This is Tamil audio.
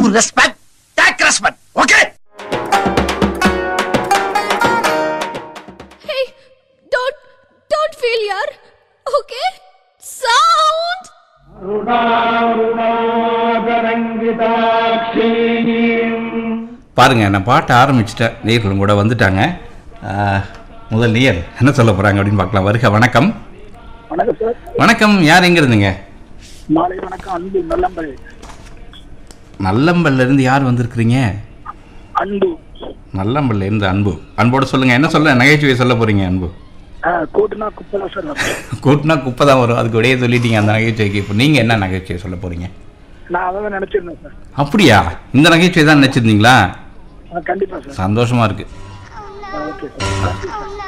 Give respect, take respect. Okay? Hey, don't feel yaar. Okay? Sound. பாருங்க, நான் பாட்ட ஆரம்பிச்சிட்டேன். நேயர்களும் கூட வந்துட்டாங்க. முதல் நேயர் என்ன சொல்ல போறாங்க அப்படின்னு பார்க்கலாம். வருக. வணக்கம். வணக்கம் சார். வணக்கம். யார் எங்க இருந்துங்க? மாலை வணக்கம். அன்பு நல்லம்பல். நல்லம்பல்ல இருந்து யார் வந்திருக்கிறீங்க? அன்பு. நல்லம்பல்ல இருந்து அன்பு. அன்போட சொல்லுங்க, என்ன சொல்ல நகைச்சுவை சொல்ல போறீங்க? அன்பு. கூட்டுனா குப்பை தான் சார் வரும். கூட்டுனா குப்பை தான் வரும். அதுக்கு விடையே சொல்லிட்டீங்க அந்த நகைச்சுவைக்கு. இப்போ நீங்க என்ன நகைச்சுவை சொல்ல போறீங்க? நான் அதான் நினைச்சிருந்தேன் சார். அப்படியா? இந்த நகைச்சுவை தான் நினைச்சிருந்தீங்களா? கண்டிப்பா சார். சந்தோஷமா இருக்கு. Okay sir.